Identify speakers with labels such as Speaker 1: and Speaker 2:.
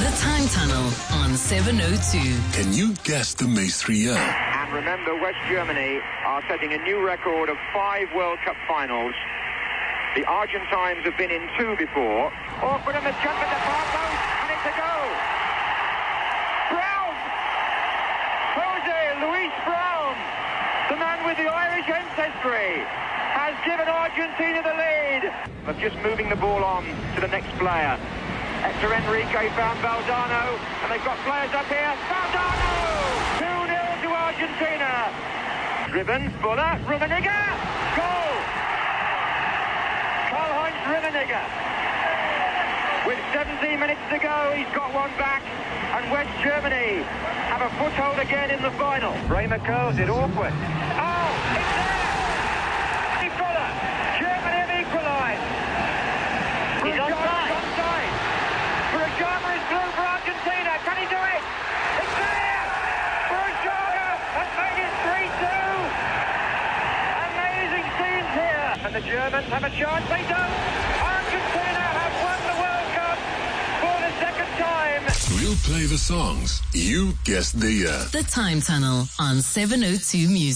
Speaker 1: The Time Tunnel on 702.
Speaker 2: Can you guess the Maastricht?
Speaker 3: And remember, West Germany are setting a new record of 5 World Cup finals. The Argentines have been in 2 before. Awkward on the jump at the far post, and it's a goal. Brown! Jose Luis Brown, the man with the Irish ancestry, has given Argentina the lead. Of just moving the ball on to the next player. Hector Enrique found Valdano, and they've got players up here. Valdano! 2-0 to Argentina. Driven, Fuller, Rummenigge, goal! Karl-Heinz Rummenigge. With 17 minutes to go, he's got one back, and West Germany have a foothold again in the final. Bremer curls it, awkward. Oh, it's there! Fuller, Germany have equalised.
Speaker 4: He's onside.
Speaker 3: Burruchaga is through for Argentina. Can he do it? It's there! Burruchaga has made it 3-2. Amazing scenes here. And the Germans have a chance. They don't. Argentina have won the World Cup for the second time.
Speaker 2: We'll play the songs. You guess the year.
Speaker 1: The Time Tunnel on 702 Music.